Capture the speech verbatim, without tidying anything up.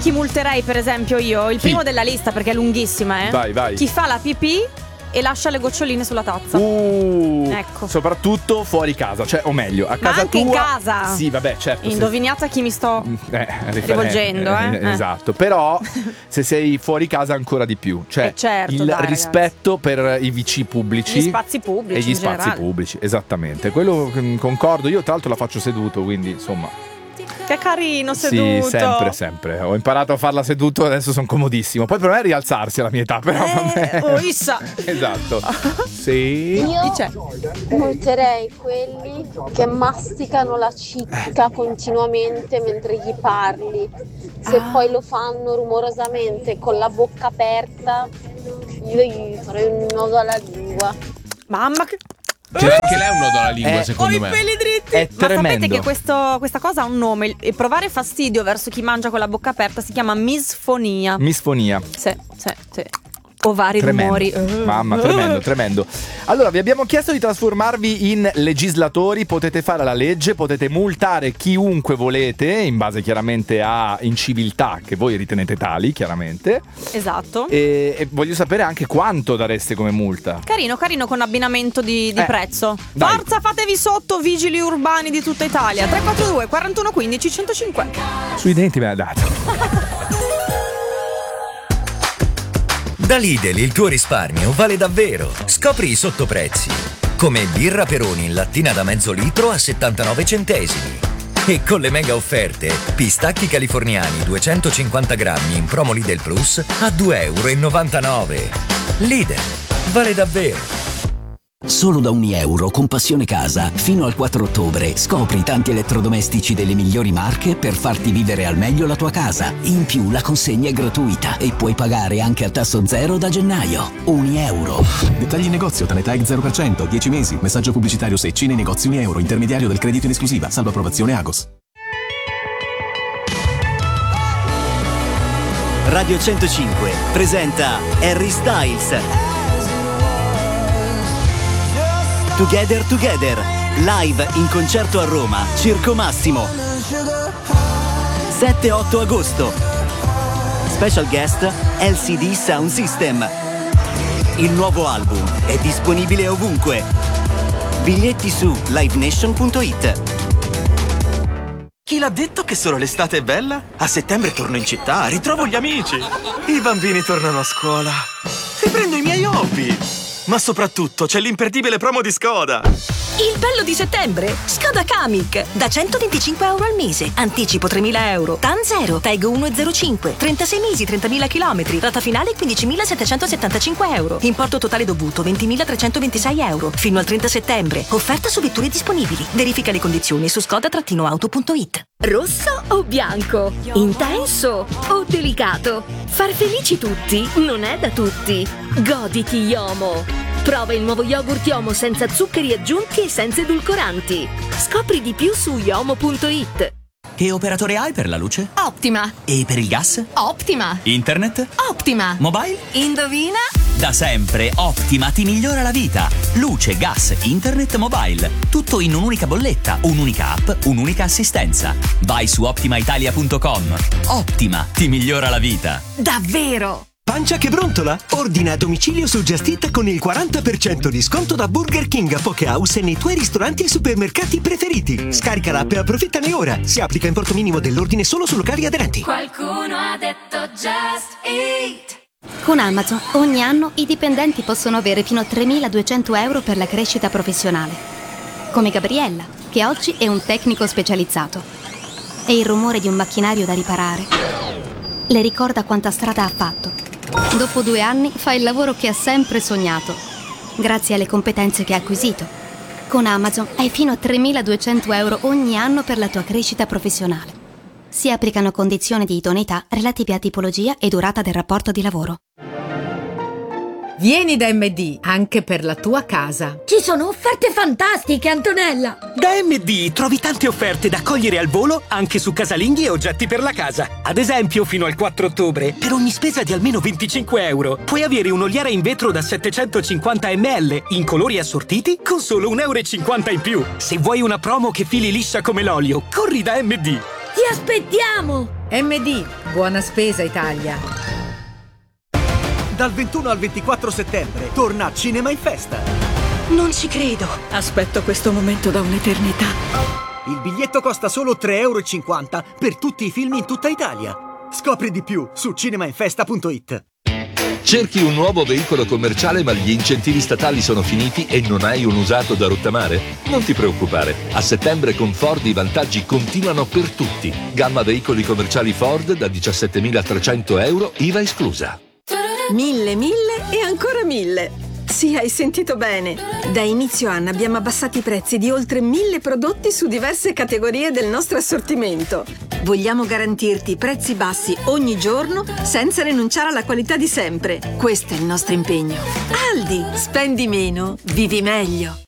chi multerei per esempio io? Il Chi? primo della lista perché è lunghissima, eh. Vai, vai. Chi fa la pipì e lascia le goccioline sulla tazza. Uh, Ecco. Soprattutto fuori casa, cioè, o meglio, a Ma casa anche tua. in casa. Sì, vabbè, certo. se- Indovinate a chi mi sto Eh, rivolgendo, eh? eh, Esatto, però se sei fuori casa ancora di più. Cioè, Eh, certo, il dai, rispetto per i V C pubblici. Gli spazi pubblici e gli in spazi generale. pubblici, esattamente. Quello mm, concordo. Io tra l'altro la faccio seduto, quindi insomma. Che carino Sì, seduto. sempre, sempre. Ho imparato a farla seduto, adesso sono comodissimo. Poi per me è rialzarsi alla mia età, però Eh, vabbè. oh, issa. Esatto. Sì. Chi c'è? Io multerei quelli che masticano la cicca continuamente mentre gli parli. Se Ah. poi lo fanno rumorosamente con la bocca aperta, io gli farei un nodo alla lingua. Mamma che... C'è anche lei un nodo alla lingua, Eh, secondo Ho i me. peli dritti. È Ma sapete tremendo. che questo, questa cosa ha un nome? E provare fastidio verso chi mangia con la bocca aperta si chiama misfonia. Misfonia. Sì, sì, sì. O vari Tremendo. rumori. Uh. Mamma, tremendo, tremendo. Allora, vi abbiamo chiesto di trasformarvi in legislatori. Potete fare la legge, potete multare chiunque volete, in base chiaramente a inciviltà che voi ritenete tali, chiaramente. Esatto. E, e voglio sapere anche quanto dareste come multa. Carino, carino con abbinamento di, di Eh, prezzo. dai. Forza, fatevi sotto, vigili urbani di tutta Italia. tre quattro due quarantuno quindici centocinque. Sui denti me l'ha dato. Da Lidl il tuo risparmio vale davvero. Scopri i sottoprezzi. Come birra Peroni in lattina da mezzo litro a settantanove centesimi. E con le mega offerte, pistacchi californiani duecentocinquanta grammi in promo Lidl Plus a due e novantanove euro. Lidl, vale davvero. Solo da un euro con Passione Casa, fino al quattro ottobre, scopri tanti elettrodomestici delle migliori marche per farti vivere al meglio la tua casa. In più la consegna è gratuita e puoi pagare anche a tasso zero da gennaio. Un euro. Dettagli in negozio, Tanetag zero per cento, dieci mesi, messaggio pubblicitario secci nei negozi un euro, intermediario del credito in esclusiva, salvo approvazione Agos. Radio centocinque presenta Harry Styles. Together Together, live in concerto a Roma, Circo Massimo. sette otto agosto. Special guest L C D Sound System. Il nuovo album è disponibile ovunque. Biglietti su live nation punto it. Chi l'ha detto che solo l'estate è bella? A settembre torno in città, ritrovo gli amici. I bambini tornano a scuola. Riprendo i miei hobby. Ma soprattutto c'è l'imperdibile promo di Skoda. Il bello di settembre? Skoda Kamiq. Da centoventicinque euro al mese. Anticipo tremila euro. T A N zero. Tag uno zero cinque. trentasei mesi, trentamila chilometri. Rata finale quindicimilasettecentosettantacinque euro. Importo totale dovuto ventimilatrecentoventisei euro. Fino al trenta settembre. Offerta su vetture disponibili. Verifica le condizioni su skoda auto punto it. Rosso o bianco? Intenso o delicato? Far felici tutti non è da tutti. Goditi Yomo. Prova il nuovo yogurt Yomo senza zuccheri aggiunti e senza edulcoranti. Scopri di più su yomo punto it. Che operatore hai per la luce? Optima. E per il gas? Optima. Internet? Optima. Mobile? Indovina? Da sempre Optima ti migliora la vita. Luce, gas, internet, mobile. Tutto in un'unica bolletta, un'unica app, un'unica assistenza. Vai su optima italia punto com. Optima ti migliora la vita. Davvero? Pancia che brontola? Ordina a domicilio su Just Eat con il quaranta per cento di sconto da Burger King, Poke House e nei tuoi ristoranti e supermercati preferiti. Scarica l'app e approfittane ora. Si applica importo minimo dell'ordine solo su locali aderenti. Qualcuno ha detto Just Eat. Con Amazon ogni anno i dipendenti possono avere fino a tremiladuecento euro per la crescita professionale. Come Gabriella, che oggi è un tecnico specializzato. E il rumore di un macchinario da riparare le ricorda quanta strada ha fatto. Dopo due anni fa il lavoro che ha sempre sognato, grazie alle competenze che ha acquisito. Con Amazon hai fino a tremiladuecento euro ogni anno per la tua crescita professionale. Si applicano condizioni di idoneità relative a tipologia e durata del rapporto di lavoro. Vieni da M D anche per la tua casa. Ci sono offerte fantastiche, Antonella! Da M D trovi tante offerte da cogliere al volo anche su casalinghi e oggetti per la casa. Ad esempio, fino al quattro ottobre, per ogni spesa di almeno venticinque euro, puoi avere un'oliera in vetro da settecentocinquanta millilitri in colori assortiti con solo un euro e cinquanta in più. Se vuoi una promo che fili liscia come l'olio, corri da M D. Ti aspettiamo! M D, buona spesa Italia. Dal ventuno al ventiquattro settembre torna Cinema in Festa. Non ci credo. Aspetto questo momento da un'eternità. Il biglietto costa solo tre e cinquanta euro per tutti i film in tutta Italia. Scopri di più su cinemainfesta punto it. Cerchi un nuovo veicolo commerciale ma gli incentivi statali sono finiti e non hai un usato da rottamare? Non ti preoccupare, a settembre con Ford i vantaggi continuano per tutti. Gamma veicoli commerciali Ford da diciassettemilatrecento euro, I V A esclusa. Mille, mille e ancora mille. Sì, hai sentito bene. Da inizio anno abbiamo abbassato i prezzi di oltre mille prodotti su diverse categorie del nostro assortimento. Vogliamo garantirti prezzi bassi ogni giorno senza rinunciare alla qualità di sempre. Questo è il nostro impegno. Aldi, spendi meno, vivi meglio.